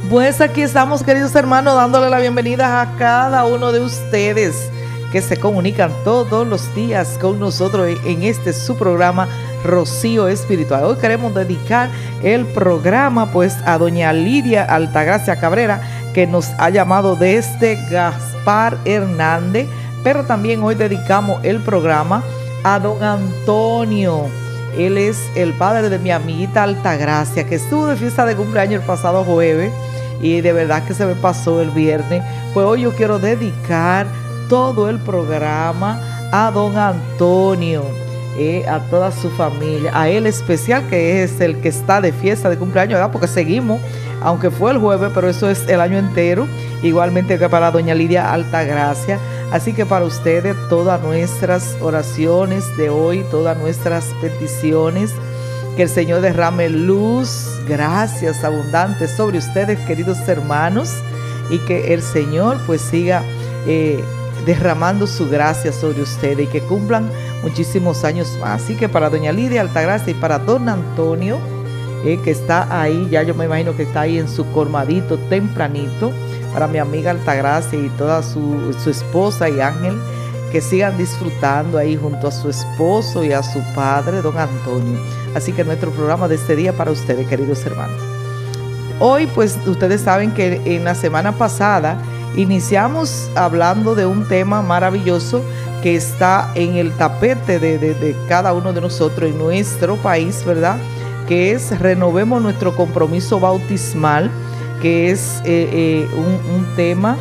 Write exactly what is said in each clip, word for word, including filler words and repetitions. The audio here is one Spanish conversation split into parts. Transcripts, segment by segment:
Pues aquí estamos, queridos hermanos, dándole la bienvenida a cada uno de ustedes que se comunican todos los días con nosotros en este su programa Rocío Espiritual. Hoy queremos dedicar el programa pues a doña Lidia Altagracia Cabrera, que nos ha llamado desde Gaspar Hernández, pero también hoy dedicamos el programa a don Antonio. Él es el padre de mi amiguita Altagracia, que estuvo de fiesta de cumpleaños el pasado jueves y de verdad que se me pasó el viernes. Pues hoy yo quiero dedicar todo el programa a don Antonio, eh, a toda su familia, a él especial, que es el que está de fiesta de cumpleaños, ¿verdad? Porque seguimos, aunque fue el jueves, pero eso es el año entero, igualmente que para doña Lidia Altagracia. Así que para ustedes todas nuestras oraciones de hoy, todas nuestras peticiones, que el Señor derrame luz, gracias abundantes sobre ustedes, queridos hermanos, y que el Señor pues siga eh, derramando su gracia sobre ustedes y que cumplan muchísimos años más. Así que para doña Lidia Altagracia y para don Antonio, eh, que está ahí, ya yo me imagino que está ahí en su colmadito tempranito, para mi amiga Altagracia y toda su, su esposa y Ángel, que sigan disfrutando ahí junto a su esposo y a su padre, don Antonio. Así que nuestro programa de este día para ustedes, queridos hermanos. Hoy, pues, ustedes saben que en la semana pasada iniciamos hablando de un tema maravilloso que está en el tapete de, de, de cada uno de nosotros en nuestro país, ¿verdad? Que es renovemos nuestro compromiso bautismal, que es eh, eh, un, un tema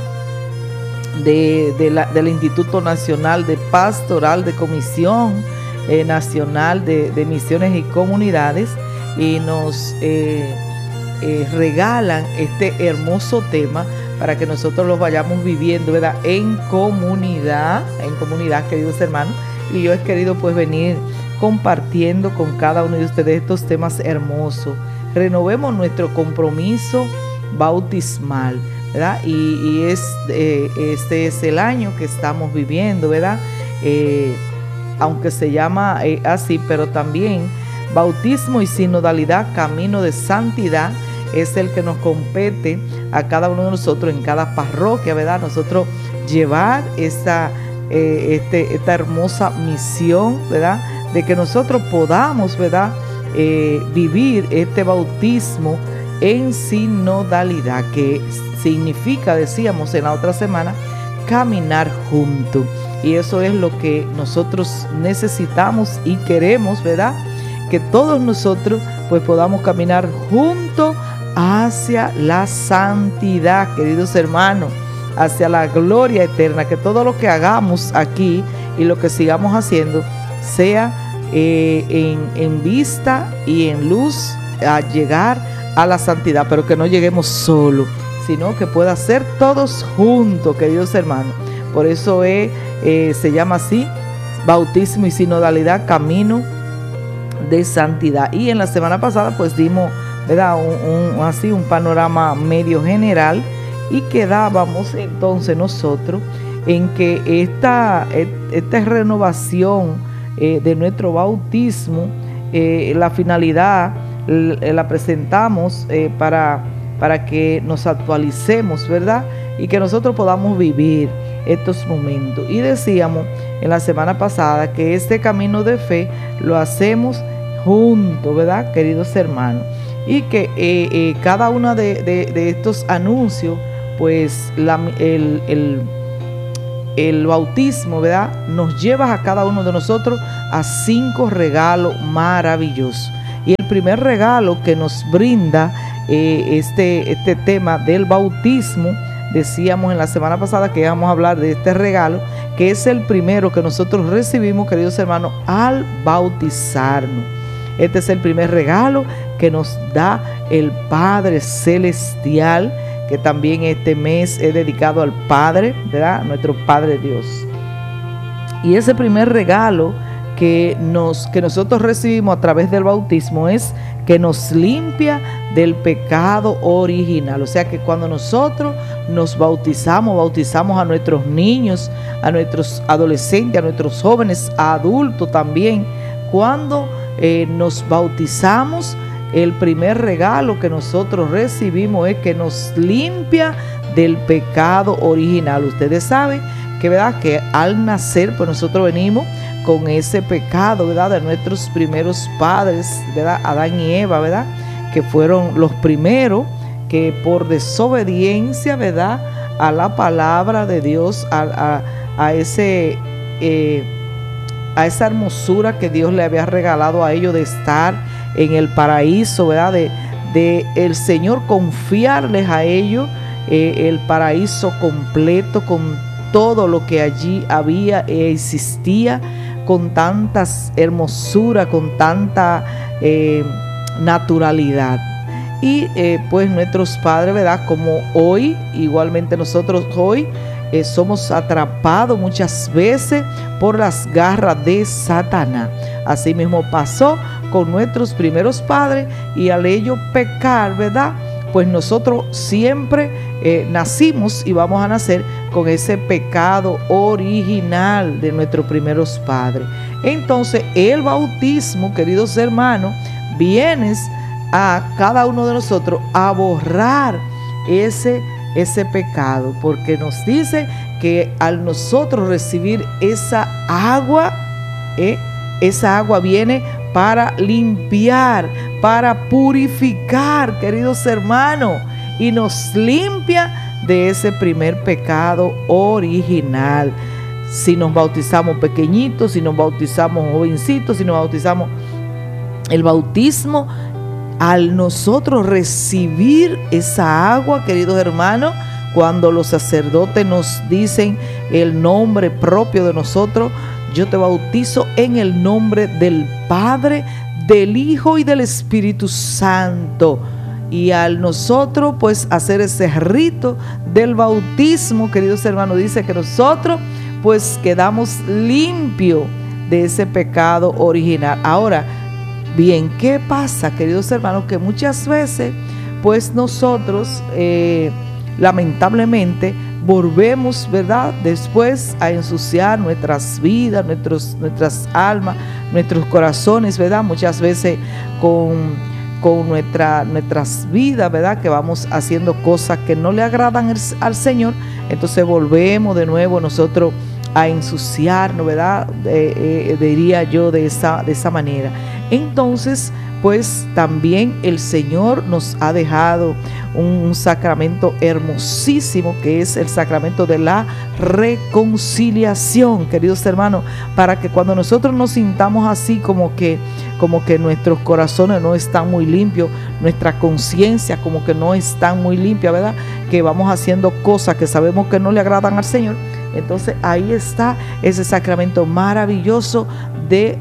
de, de la, del Instituto Nacional de Pastoral de Comisión eh, Nacional de, de Misiones y Comunidades, y nos eh, eh, regalan este hermoso tema para que nosotros lo vayamos viviendo, ¿verdad? En comunidad, en comunidad, queridos hermanos, y yo he querido pues venir compartiendo con cada uno de ustedes estos temas hermosos. Renovemos nuestro compromiso bautismal, ¿verdad? Y, y es, eh, este es el año que estamos viviendo, ¿verdad? Eh, aunque se llama eh, así, pero también bautismo y sinodalidad, camino de santidad, es el que nos compete a cada uno de nosotros en cada parroquia, ¿verdad? Nosotros llevar esta, eh, este, esta hermosa misión, ¿verdad? De que nosotros podamos, ¿verdad? Eh, vivir este bautismo en sinodalidad, que significa, decíamos en la otra semana, caminar juntos. Y eso es lo que nosotros necesitamos y queremos, ¿verdad? Que todos nosotros pues podamos caminar juntos hacia la santidad, queridos hermanos, hacia la gloria eterna, que todo lo que hagamos aquí y lo que sigamos haciendo sea eh, en, en vista y en luz a llegar a la santidad, pero que no lleguemos solos, sino que pueda ser todos juntos, queridos hermanos. Por eso es, eh, se llama así, bautismo y sinodalidad, camino de santidad. Y en la semana pasada pues dimos, ¿verdad? Un, un, así un panorama medio general, y quedábamos entonces nosotros en que esta, esta renovación eh, de nuestro bautismo, eh, la finalidad la presentamos eh, para, para que nos actualicemos, ¿verdad? Y que nosotros podamos vivir estos momentos. Y decíamos en la semana pasada que este camino de fe lo hacemos juntos, ¿verdad, queridos hermanos? Y que eh, eh, cada uno de, de, de estos anuncios, pues la, el, el, el bautismo, ¿verdad?, nos lleva a cada uno de nosotros a cinco regalos maravillosos. Y el primer regalo que nos brinda eh, este, este tema del bautismo, decíamos en la semana pasada que íbamos a hablar de este regalo, que es el primero que nosotros recibimos, queridos hermanos, al bautizarnos. Este es el primer regalo que nos da el Padre Celestial, que también este mes es dedicado al Padre, ¿verdad? Nuestro Padre Dios. Y ese primer regalo que, nos, que nosotros recibimos a través del bautismo es que nos limpia del pecado original. O sea que cuando nosotros nos bautizamos, bautizamos a nuestros niños, a nuestros adolescentes, a nuestros jóvenes, a adultos también. Cuando eh, nos bautizamos, el primer regalo que nosotros recibimos es que nos limpia del pecado original. Ustedes saben que, ¿verdad?, que al nacer, pues nosotros venimos con ese pecado, ¿verdad?, de nuestros primeros padres, ¿verdad?, Adán y Eva, ¿verdad?, que fueron los primeros que por desobediencia, ¿verdad?, a la palabra de Dios, a, a, a ese eh, a esa hermosura que Dios le había regalado a ellos de estar en el paraíso, ¿verdad?, de, de el Señor confiarles a ellos eh, el paraíso completo, con todo lo que allí había e existía, con tantas hermosura, con tanta eh, naturalidad. Y eh, pues nuestros padres, ¿verdad?, como hoy, igualmente nosotros hoy eh, somos atrapados muchas veces por las garras de Satanás. Así mismo pasó con nuestros primeros padres, y al ellos pecar, ¿verdad?, pues nosotros siempre eh, nacimos y vamos a nacer con ese pecado original de nuestros primeros padres. Entonces el bautismo, queridos hermanos, viene a cada uno de nosotros a borrar ese, ese pecado, porque nos dice que al nosotros recibir esa agua, eh, esa agua viene para limpiar, para purificar, queridos hermanos, y nos limpia de ese primer pecado original. Si nos bautizamos pequeñitos, si nos bautizamos jovencitos, si nos bautizamos, el bautismo, al nosotros recibir esa agua, queridos hermanos, cuando los sacerdotes nos dicen el nombre propio de nosotros: yo te bautizo en el nombre del Padre, del Hijo y del Espíritu Santo. Y al nosotros pues hacer ese rito del bautismo, queridos hermanos, dice que nosotros pues quedamos limpios de ese pecado original. Ahora bien, ¿qué pasa, queridos hermanos? Que muchas veces pues nosotros eh, lamentablemente volvemos, ¿verdad?, después a ensuciar nuestras vidas, nuestros, nuestras almas, nuestros corazones, ¿verdad?, muchas veces con, con nuestra, nuestras vidas, ¿verdad?, que vamos haciendo cosas que no le agradan al, al Señor. Entonces volvemos de nuevo nosotros a ensuciarnos, ¿verdad?, eh, eh, diría yo de esa, de esa manera. Entonces pues también el Señor nos ha dejado un, un sacramento hermosísimo, que es el sacramento de la reconciliación, queridos hermanos, para que cuando nosotros nos sintamos así como que, como que nuestros corazones no están muy limpios, nuestra conciencia como que no están muy limpia, ¿verdad?, que vamos haciendo cosas que sabemos que no le agradan al Señor. Entonces ahí está ese sacramento maravilloso de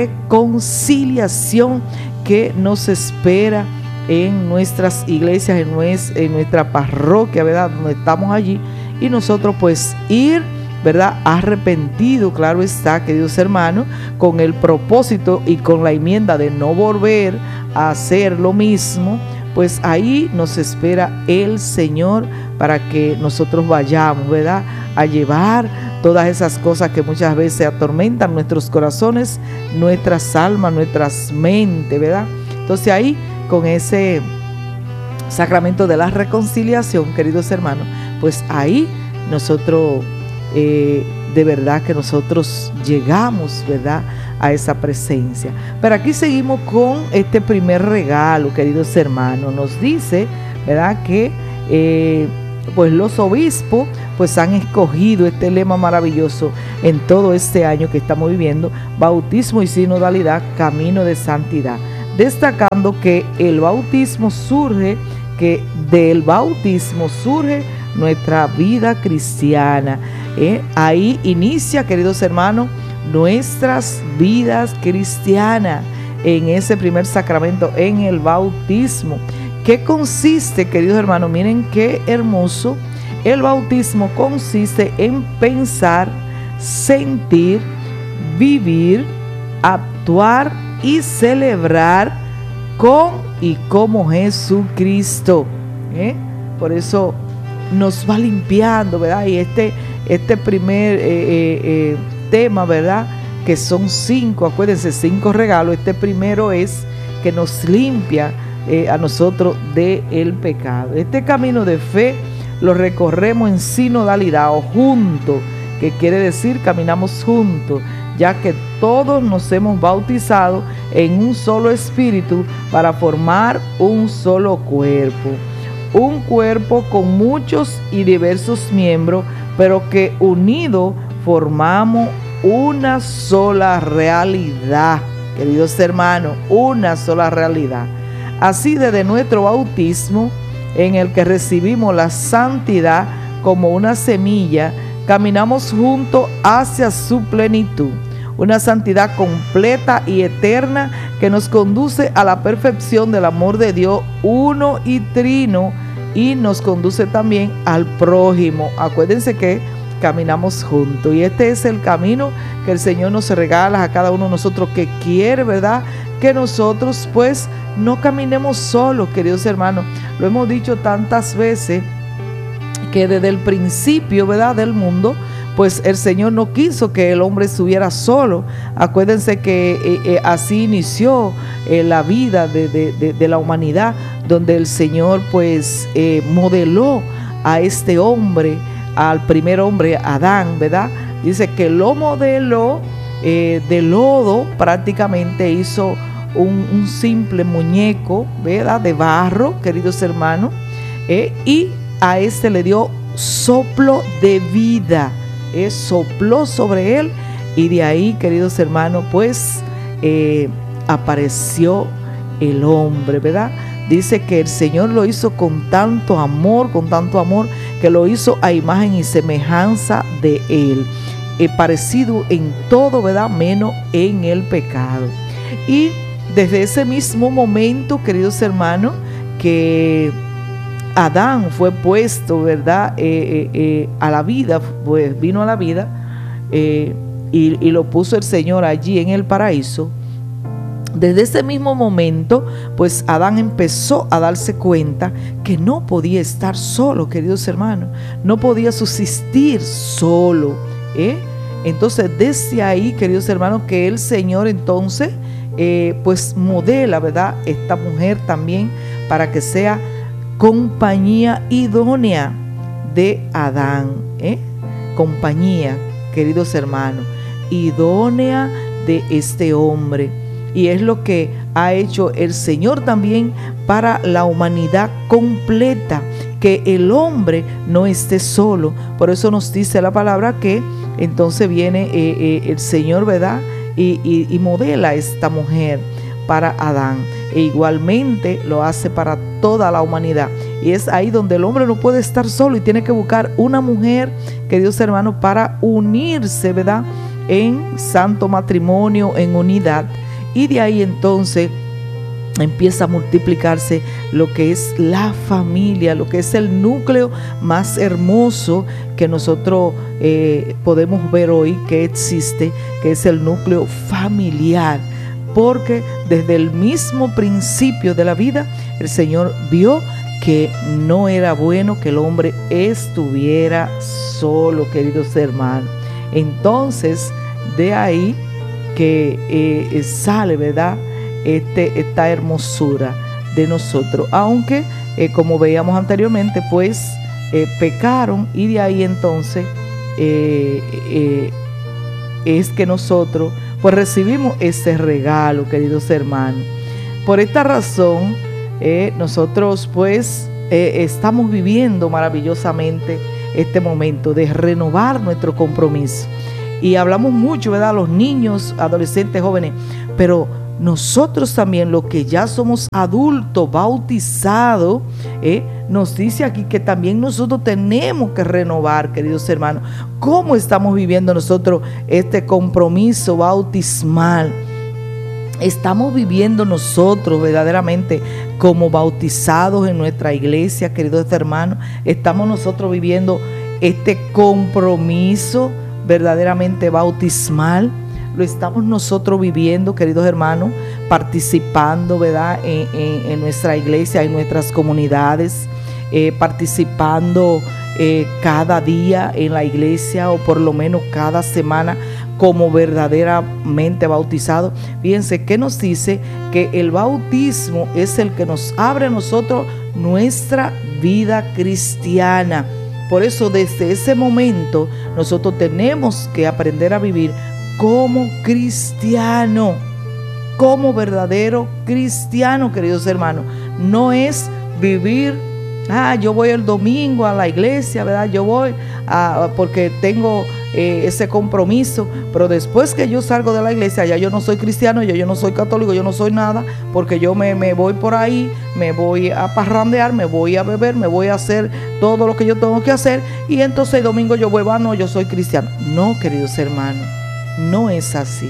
reconciliación que nos espera en nuestras iglesias, en, nues, en nuestra parroquia, ¿verdad?, donde estamos allí, y nosotros pues ir, ¿verdad?, arrepentido, claro está, queridos hermanos, con el propósito y con la enmienda de no volver a hacer lo mismo. Pues ahí nos espera el Señor para que nosotros vayamos, ¿verdad?, a llevar todas esas cosas que muchas veces atormentan nuestros corazones, nuestras almas, nuestras mentes, ¿verdad? Entonces ahí, con ese sacramento de la reconciliación, queridos hermanos, pues ahí nosotros, eh, de verdad que nosotros llegamos, ¿verdad?, a esa presencia. Pero aquí seguimos con este primer regalo, queridos hermanos. Nos dice, ¿verdad?, que eh, pues los obispos pues han escogido este lema maravilloso en todo este año que estamos viviendo: bautismo y sinodalidad, camino de santidad, destacando que el bautismo surge, que del bautismo surge nuestra vida cristiana. ¿eh? Ahí inicia, queridos hermanos, nuestras vidas cristianas, en ese primer sacramento, en el bautismo. ¿Qué consiste, queridos hermanos? Miren qué hermoso. El bautismo consiste en pensar, sentir, vivir, actuar y celebrar con y como Jesucristo. ¿eh? Por eso nos va limpiando, ¿verdad? Y este, este primer eh, eh, eh, tema, ¿verdad?, que son cinco, acuérdense, cinco regalos. Este primero es que nos limpia eh, a nosotros del pecado. Este camino de fe lo recorremos en sinodalidad o juntos, que quiere decir caminamos juntos, ya que todos nos hemos bautizado en un solo espíritu para formar un solo cuerpo. Un cuerpo con muchos y diversos miembros, pero que unidos formamos una sola realidad, queridos hermanos, una sola realidad. Así desde nuestro bautismo, en el que recibimos la santidad como una semilla, caminamos juntos hacia su plenitud, una santidad completa y eterna que nos conduce a la perfección del amor de Dios uno y trino, y nos conduce también al prójimo. Acuérdense que caminamos juntos, y este es el camino que el Señor nos regala a cada uno de nosotros, que quiere, ¿verdad?, que nosotros pues no caminemos solos, queridos hermanos. Lo hemos dicho tantas veces, que desde el principio, ¿verdad?, del mundo, pues el Señor no quiso que el hombre estuviera solo. Acuérdense que eh, eh, así inició eh, la vida de, de, de, de la humanidad, donde el Señor pues eh, modeló a este hombre, al primer hombre, Adán, ¿verdad? Dice que lo modeló eh, de lodo, prácticamente hizo un, un simple muñeco, ¿verdad?, de barro, queridos hermanos, eh, y a este le dio soplo de vida, eh, sopló sobre él, y de ahí, queridos hermanos, pues eh, apareció el hombre, ¿verdad? Dice que el Señor lo hizo con tanto amor, con tanto amor, que lo hizo a imagen y semejanza de él, eh, parecido en todo, ¿verdad?, menos en el pecado. Y desde ese mismo momento, queridos hermanos, que Adán fue puesto, ¿verdad?, eh, eh, eh, a la vida, pues vino a la vida, eh, y, y lo puso el Señor allí en el paraíso. Desde ese mismo momento, pues Adán empezó a darse cuenta que no podía estar solo, queridos hermanos, no podía subsistir solo, ¿eh? Entonces, desde ahí, queridos hermanos, que el Señor entonces, eh, pues modela, ¿verdad?, esta mujer también para que sea compañía idónea de Adán, ¿eh? Compañía, queridos hermanos, idónea de este hombre. Y es lo que ha hecho el Señor también para la humanidad completa, que el hombre no esté solo. Por eso nos dice la palabra que entonces viene eh, eh, el Señor, ¿verdad?, y, y, y modela a esta mujer para Adán, e igualmente lo hace para toda la humanidad. Y es ahí donde el hombre no puede estar solo y tiene que buscar una mujer, queridos hermanos, para unirse, ¿verdad?, en santo matrimonio, en unidad. Y de ahí entonces empieza a multiplicarse lo que es la familia, lo que es el núcleo más hermoso que nosotros eh, podemos ver hoy que existe, que es el núcleo familiar. Porque desde el mismo principio de la vida, el Señor vio que no era bueno que el hombre estuviera solo, queridos hermanos. Entonces, de ahí que eh, sale, ¿verdad?, este, esta hermosura de nosotros, aunque eh, como veíamos anteriormente, pues eh, pecaron, y de ahí entonces eh, eh, es que nosotros pues recibimos ese regalo, queridos hermanos. Por esta razón eh, nosotros pues eh, estamos viviendo maravillosamente este momento de renovar nuestro compromiso. Y hablamos mucho, ¿verdad?, los niños, adolescentes, jóvenes, pero nosotros también, los que ya somos adultos, bautizados, ¿eh? nos dice aquí que también nosotros tenemos que renovar, queridos hermanos, cómo estamos viviendo nosotros este compromiso bautismal. Estamos viviendo nosotros verdaderamente como bautizados en nuestra iglesia, queridos hermanos. Estamos nosotros viviendo este compromiso verdaderamente bautismal. Lo estamos nosotros viviendo, queridos hermanos, participando, ¿verdad?, en, en, en nuestra iglesia, en nuestras comunidades, eh, participando eh, cada día en la iglesia, o por lo menos cada semana, como verdaderamente bautizados. Fíjense que nos dice que el bautismo es el que nos abre a nosotros nuestra vida cristiana. Por eso desde ese momento nosotros tenemos que aprender a vivir como cristiano, como verdadero cristiano, queridos hermanos. No es vivir, ah, yo voy el domingo a la iglesia, ¿verdad? Yo voy a, porque tengo eh, ese compromiso, pero después que yo salgo de la iglesia, ya yo no soy cristiano, ya yo no soy católico, yo no soy nada, porque yo me, me voy por ahí, me voy a parrandear, me voy a beber, me voy a hacer todo lo que yo tengo que hacer, y entonces el domingo yo vuelvo, ah, no, yo soy cristiano. No, queridos hermanos, no es así.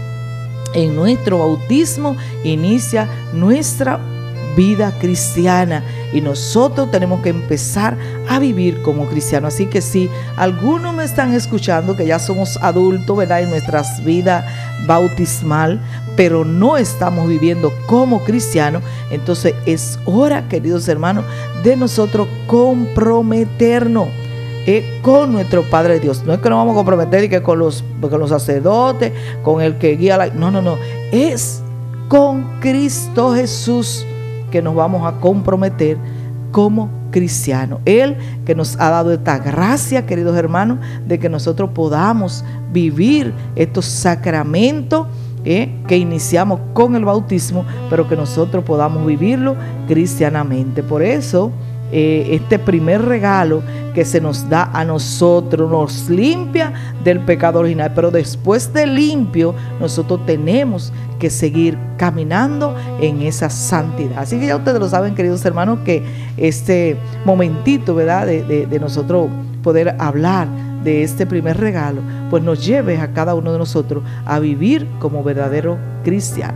En nuestro bautismo inicia nuestra vida cristiana y nosotros tenemos que empezar a vivir como cristianos. Así que si algunos me están escuchando que ya somos adultos, ¿verdad?, en nuestras vidas bautismal, pero no estamos viviendo como cristianos, entonces es hora, queridos hermanos, de nosotros comprometernos Eh, con nuestro Padre Dios. No es que nos vamos a comprometer y que con los, con los sacerdotes, con el que guía la... No, no, no. Es con Cristo Jesús que nos vamos a comprometer como cristianos. Él que nos ha dado esta gracia, queridos hermanos, de que nosotros podamos vivir estos sacramentos eh, que iniciamos con el bautismo, pero que nosotros podamos vivirlo cristianamente. Por eso, Eh, este primer regalo que se nos da a nosotros nos limpia del pecado original, pero después de limpio nosotros tenemos que seguir caminando en esa santidad. Así que ya ustedes lo saben, queridos hermanos, que este momentito, ¿verdad?, de, de, de nosotros poder hablar de este primer regalo, pues nos lleve a cada uno de nosotros a vivir como verdadero cristiano.